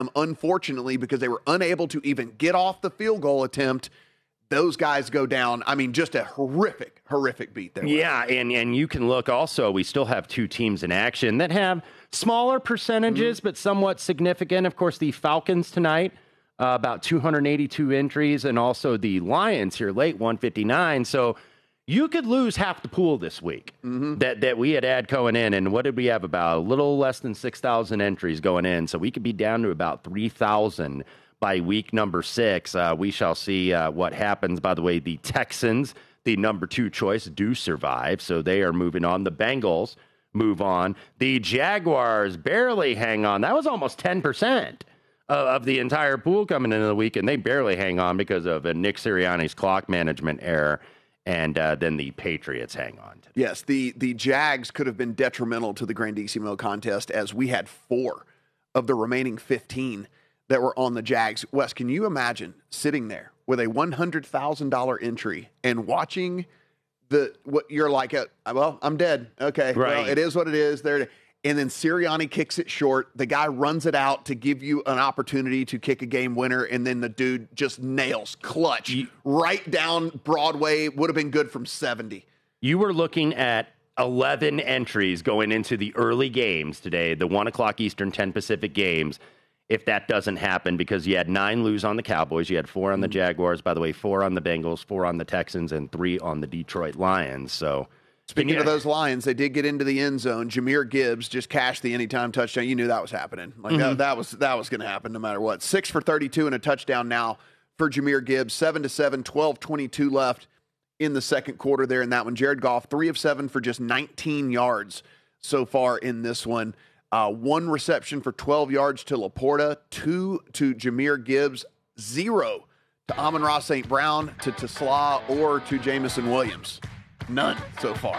unfortunately, because they were unable to even get off the field goal attempt. Those guys go down. I mean, just a horrific beat there. Yeah, and you can look also, we still have two teams in action that have smaller percentages, but somewhat significant. Of course, the Falcons tonight, about 282 entries, and also the Lions here late, 159. So you could lose half the pool this week that we had going in. And what did we have? About a little less than 6,000 entries going in. So we could be down to about 3,000 by week number 6. We shall see what happens. By the way, the Texans, the number 2 choice, do survive. So they are moving on. The Bengals move on. The Jaguars barely hang on. That was almost 10% of the entire pool coming into the week, and they barely hang on because of Nick Sirianni's clock management error. And then the Patriots hang on today. Yes, the Jags could have been detrimental to the Grandissimo contest, as we had 4 of the remaining 15 that were on the Jags. Wes, can you imagine sitting there with a $100,000 entry and watching what you're like, well, I'm dead. Okay, right. Well, it is what it is. There, and then Sirianni kicks it short. The guy runs it out to give you an opportunity to kick a game winner, and then the dude just nails clutch right down Broadway. Would have been good from 70. You were looking at 11 entries going into the early games today, the 1 o'clock Eastern, 10 Pacific games. If that doesn't happen, because you had 9 lose on the Cowboys, you had 4 on the Jaguars, by the way, 4 on the Bengals, 4 on the Texans, and 3 on the Detroit Lions. So, speaking of those Lions, they did get into the end zone. Jahmyr Gibbs just cashed the anytime touchdown. You knew that was happening. Like that was going to happen no matter what. 6 for 32 and a touchdown now for Jahmyr Gibbs. 7-7, 12:22 left in the second quarter there in that one. Jared Goff, 3 of 7 for just 19 yards so far in this one. 1 reception for 12 yards to Laporta, 2 to Jahmyr Gibbs, 0 to Amon-Ra St. Brown, to Tesla, or to Jamison Williams. None so far.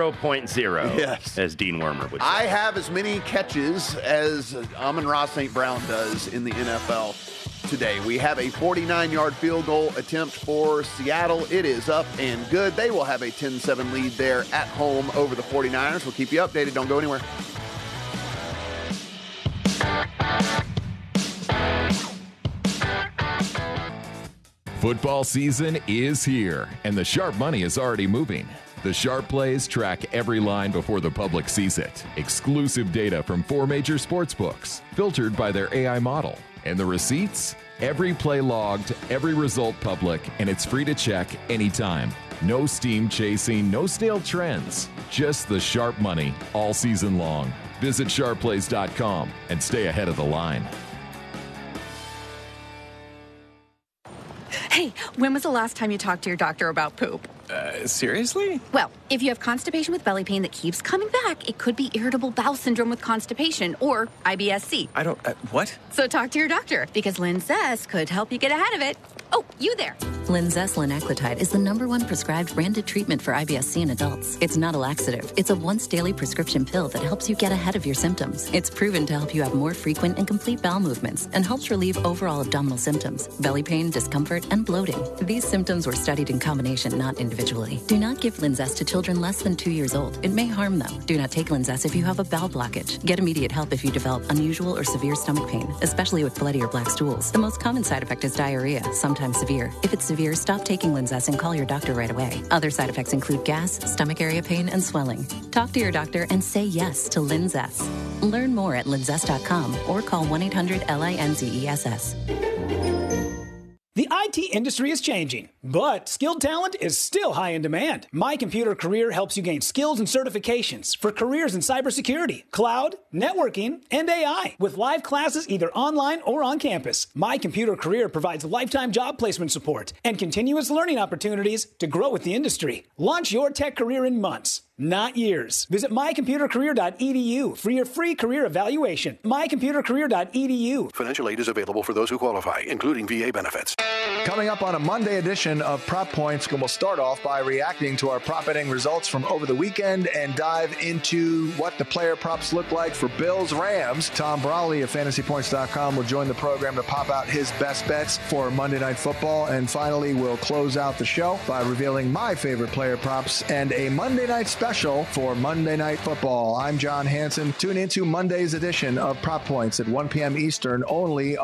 0.0, yes, as Dean Wormer would say. I have as many catches as Amon-Ra St. Brown does in the NFL today. We have a 49-yard field goal attempt for Seattle. It is up and good. They will have a 10-7 lead there at home over the 49ers. We'll keep you updated. Don't go anywhere. Football season is here, and the sharp money is already moving. The Sharp Plays track every line before the public sees it. Exclusive data from 4 major sports books, filtered by their AI model. And the receipts? Every play logged, every result public, and it's free to check anytime. No steam chasing, no stale trends. Just the sharp money all season long. Visit sharpplays.com and stay ahead of the line. Hey, when was the last time you talked to your doctor about poop? Seriously? Well, if you have constipation with belly pain that keeps coming back, it could be irritable bowel syndrome with constipation, or IBS-C. I don't... what? So talk to your doctor, because Linzess could help you get ahead of it. Oh, you there. Linzess linaclotide is the #1 prescribed branded treatment for IBS-C in adults. It's not a laxative. It's a once-daily prescription pill that helps you get ahead of your symptoms. It's proven to help you have more frequent and complete bowel movements and helps relieve overall abdominal symptoms, belly pain, discomfort, and bloating. These symptoms were studied in combination, not individually. Do not give Linzess to children less than 2 years old. It may harm them. Do not take Linzess if you have a bowel blockage. Get immediate help if you develop unusual or severe stomach pain, especially with bloody or black stools. The most common side effect is diarrhea, sometimes severe. If it's severe, stop taking Linzess and call your doctor right away. Other side effects include gas, stomach area pain, and swelling. Talk to your doctor and say yes to Linzess. Learn more at linzess.com or call 1-800-LINZESS. The IT industry is changing, but skilled talent is still high in demand. My Computer Career helps you gain skills and certifications for careers in cybersecurity, cloud, networking, and AI. With live classes either online or on campus, My Computer Career provides lifetime job placement support and continuous learning opportunities to grow with the industry. Launch your tech career in months, not years. Visit mycomputercareer.edu for your free career evaluation. mycomputercareer.edu. Financial aid is available for those who qualify, including VA benefits. Coming up on a Monday edition of Prop Points, we'll start off by reacting to our prop betting results from over the weekend and dive into what the player props look like for Bills-Rams. Tom Brawley of FantasyPoints.com will join the program to pop out his best bets for Monday Night Football. And finally, we'll close out the show by revealing my favorite player props and a Monday night special for Monday Night Football. I'm John Hansen. Tune into Monday's edition of Prop Points at 1 p.m. Eastern only